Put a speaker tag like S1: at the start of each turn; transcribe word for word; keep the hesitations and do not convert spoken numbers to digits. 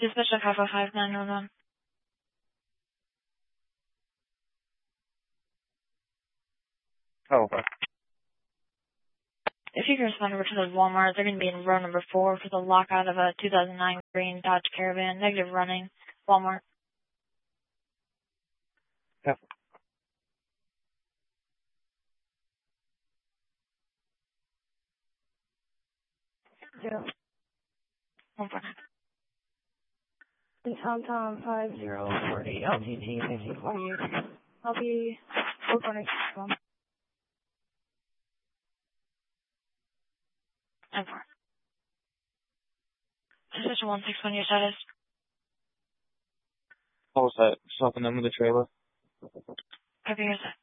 S1: Dispatch at five five five nine one one.
S2: Oh, okay.
S1: If you can respond over to the Walmart, they're going to be in row number four for the lockout of a two thousand nine green Dodge Caravan. Negative running. Walmart.
S2: Yeah.
S3: Zero.
S1: One four nine.
S3: In Tom Tom five zero forty L T T fifty for you. I'll be four corner one.
S1: Nine four. Dispatch one six one. Your status.
S2: What was that? Stopping them with the trailer?
S1: Copy your set.